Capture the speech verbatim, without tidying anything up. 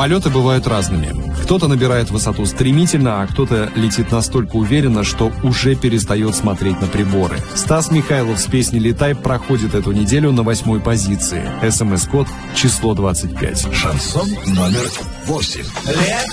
Полеты бывают разными. Кто-то набирает высоту стремительно, а кто-то летит настолько уверенно, что уже перестает смотреть на приборы. Стас Михайлов с песней «Летай» проходит эту неделю на восьмой позиции. СМС-код число двадцать пять. Шансон номер восемь.